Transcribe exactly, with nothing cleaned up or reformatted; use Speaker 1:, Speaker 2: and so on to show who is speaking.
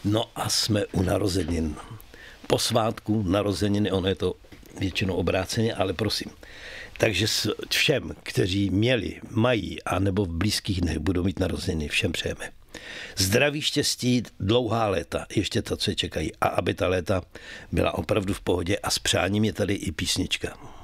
Speaker 1: No a jsme u narozenin. Po svátku narozeniny, ono je to většinou obráceně, ale prosím. Takže všem, kteří měli, mají a nebo v blízkých dnech budou mít narozeniny, všem přejeme. Zdraví, štěstí, dlouhá léta, ještě to, co je čekají. A aby ta léta byla opravdu v pohodě a s přáním je tady i písnička.